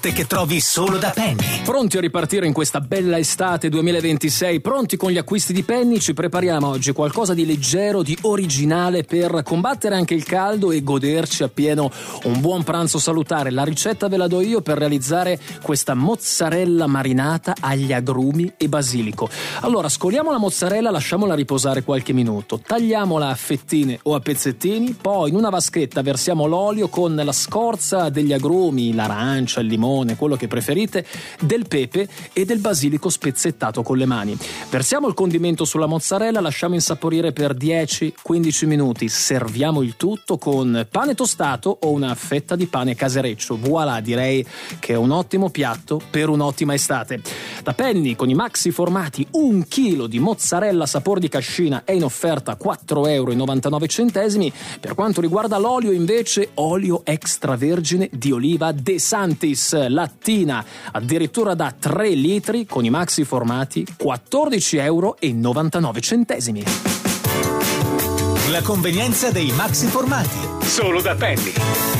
che trovi solo da Penny. Pronti a ripartire in questa bella estate 2026? Pronti con gli acquisti di Penny? Ci prepariamo oggi qualcosa di leggero, di originale per combattere anche il caldo e goderci appieno un buon pranzo salutare. La ricetta ve la do io per realizzare questa mozzarella marinata agli agrumi e basilico. Allora, scoliamo la mozzarella, lasciamola riposare qualche minuto, tagliamola a fettine o a pezzettini, poi in una vaschetta versiamo l'olio con la scorza degli agrumi, l'arancia, il limone, quello che preferite, del pepe e del basilico spezzettato con le mani. Versiamo il condimento sulla mozzarella, lasciamo insaporire per 10-15 minuti, serviamo il tutto con pane tostato o una fetta di pane casereccio. Voilà, direi che è un ottimo piatto per un'ottima estate. Da Penny, con i maxi formati, 1 chilo di mozzarella sapor di cascina è in offerta a 4,99 €. Per quanto riguarda l'olio, invece, olio extravergine di oliva De Santis, lattina, addirittura da 3 litri, con i maxi formati, 14,99 €. La convenienza dei maxi formati. Solo da Penny.